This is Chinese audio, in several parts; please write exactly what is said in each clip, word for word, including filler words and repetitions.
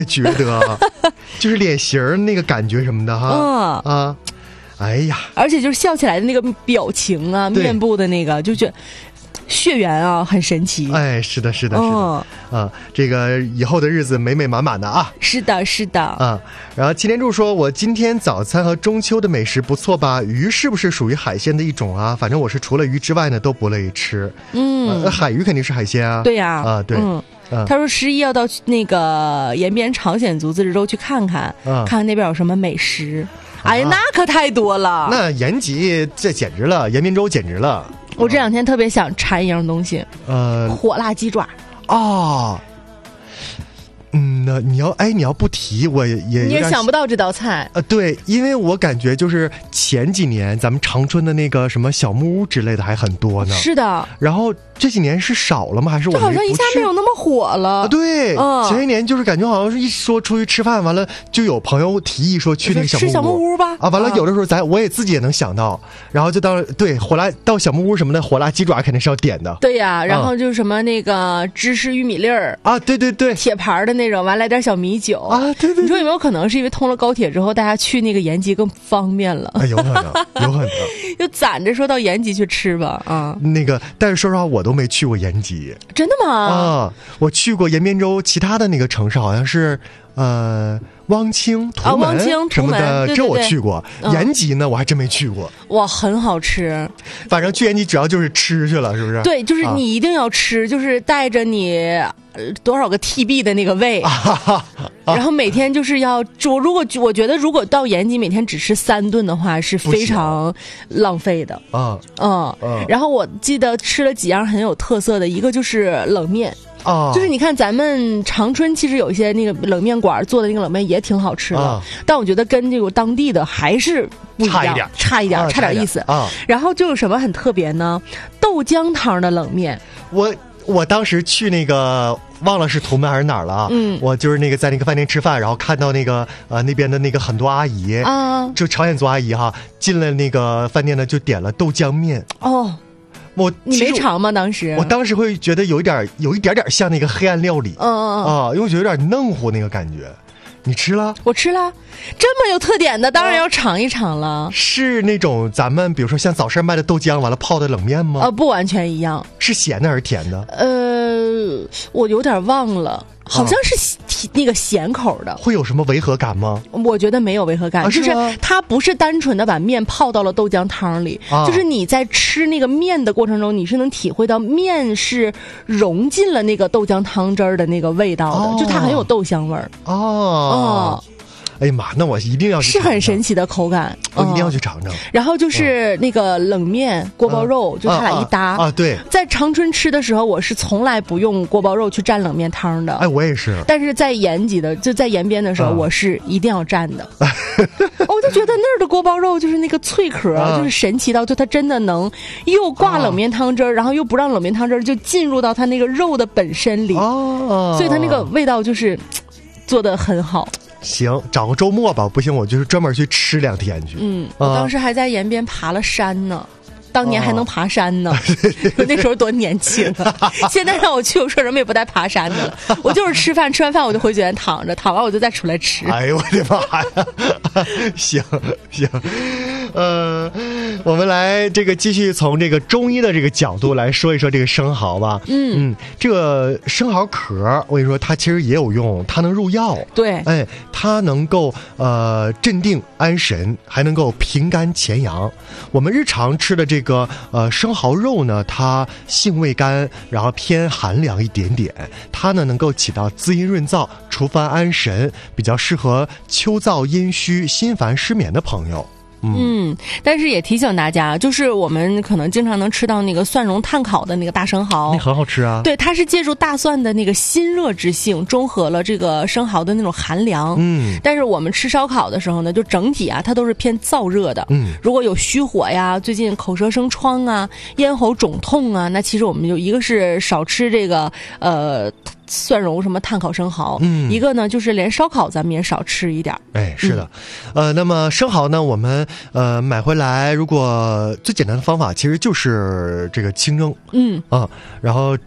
觉得就是脸型那个感觉什么的哈、嗯、啊，哎呀， 而且就是笑起来的那个表情啊，面部的那个就觉得血缘啊很神奇。 哎，是的是的是的、哦、啊，这个以后的日子美美满满的啊。 是的是的啊。然后秦天柱说，我今天早餐和中秋的美食不错吧？鱼是不是属于海鲜的一种啊？反正我是除了鱼之外呢都不乐意吃。嗯、呃、海鱼肯定是海鲜啊。 对呀 啊, 啊对嗯他说十一要到那个延边朝鲜族自治州去看看、嗯、看看那边有什么美食、啊、哎呀那可太多了。 那延吉这简直了，延边州简直了。 我这两天特别想馋一样东西，呃，火辣鸡爪啊。嗯，那你要哎，你要不提我也也你也想不到这道菜。 呃，对，因为我感觉就是前几年咱们长春的那个什么小木屋之类的还很多呢。 是的。 然后这几年是少了吗？还是我们好像一下没有那么火了？ 啊、对、嗯，前一年就是感觉好像是一说出去吃饭，完了就有朋友提议说去那个小木屋， 吃小木屋吧。 啊，完了有的时候咱我也自己也能想到，然后就到对火辣到小木屋什么的，火辣鸡爪肯定是要点的。 对呀、啊，然后就是什么那个芝士玉米粒儿啊，对对对， 铁盘的那种，完来点小米酒啊，对对对。 你说有没有可能是因为通了高铁之后，大家去那个延吉更方便了？ 啊，有可能，有可能。 就攒着说到延吉去吃吧啊。 那个，但是说实话，我都没去过延吉。 真的吗？ 啊，我去过延边州其他的那个城市，好像是呃汪清、图门什么的、啊、这我去过。嗯、延吉呢，我还真没去过。 哇，很好吃。 反正去延吉主要就是吃去了，是不是？ 对，就是你一定要吃，啊、就是带着你多少个 T B 的那个胃，啊、然后每天就是要我如果我觉得如果到延吉每天只吃三顿的话是非常浪费的啊。嗯嗯。然后我记得吃了几样很有特色的，一个就是冷面。哦，就是你看咱们长春其实有一些那个冷面馆做的那个冷面也挺好吃的、啊、但我觉得跟这个当地的还是不一样， 差一点差一点、啊、差点意思啊。然后就有什么很特别呢？豆浆汤的冷面。 我我当时去那个忘了是图门还是哪儿了啊？嗯，我就是那个在那个饭店吃饭，然后看到那个呃那边的那个很多阿姨啊，就朝鲜族阿姨哈，进了那个饭店呢就点了豆浆面哦。我你没尝吗？当时我当时会觉得有一点有一点点像那个黑暗料理，嗯嗯啊，因为我觉得有点嫩乎那个感觉。你吃了？ 我吃了，这么有特点的，当然要尝一尝了。啊、 是那种咱们比如说像早市卖的豆浆，完了泡的冷面吗？ 呃，不完全一样。 是咸的还是甜的？ 呃，我有点忘了。好像是那个咸口的。 会有什么违和感吗？ 我觉得没有违和感、啊、就是它不是单纯的把面泡到了豆浆汤里、啊、就是你在吃那个面的过程中，你是能体会到面是融进了那个豆浆汤汁儿的那个味道的、哦、就它很有豆香味儿哦哦。哎呀妈，那我一定要去尝尝， 是很神奇的口感， 我一定要去尝尝、嗯。 然后就是那个冷面、锅包肉，嗯、就它俩一搭啊, 啊, 啊。对，在长春吃的时候，我是从来不用锅包肉去蘸冷面汤的。 哎，我也是。 但是在延吉的，就在延边的时候，啊、我是一定要蘸的。我就觉得那儿的锅包肉就是那个脆壳，啊、就是神奇到，就它真的能又挂冷面汤汁儿、啊，然后又不让冷面汤汁儿就进入到它那个肉的本身里，哦、啊，所以它那个味道就是做得很好。 行，找个周末吧，不行我就是专门去吃两天去。 嗯，我当时还在延边爬了山呢，当年还能爬山呢，哦、那时候多年轻啊！现在让我去，我说什么也不带爬山的了，我就是吃饭，吃完饭我就回酒店躺着，躺完我就再出来吃。 哎呦我的妈呀！行行，呃，我们来这个继续从这个中医的这个角度来说一说这个生蚝吧。嗯嗯，这个生蚝壳，我跟你说，它其实也有用，它能入药。 对， 哎，它能够呃镇定安神，还能够平肝潜阳。我们日常吃的这个呃生蚝肉呢，它性味甘，然后偏寒凉一点点，它呢能够起到滋阴润燥、除烦安神，比较适合秋燥阴虚、心烦失眠的朋友。 嗯, 嗯，但是也提醒大家，就是我们可能经常能吃到那个蒜蓉炭烤的那个大生蚝， 那很好吃啊。 对，它是借助大蒜的那个辛热之性，中和了这个生蚝的那种寒凉。嗯，但是我们吃烧烤的时候呢，就整体啊，它都是偏燥热的。嗯，如果有虚火呀，最近口舌生疮啊，咽喉肿痛啊，那其实我们就一个是少吃这个呃。蒜蓉什么炭烤生蚝，嗯，一个呢就是连烧烤咱们也少吃一点。 哎，是的，嗯、呃，那么生蚝呢，我们呃买回来，如果最简单的方法其实就是这个清蒸，嗯啊，然后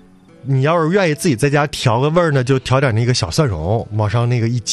你要是愿意自己在家调个味儿呢，就调点那个小蒜蓉，往上那个一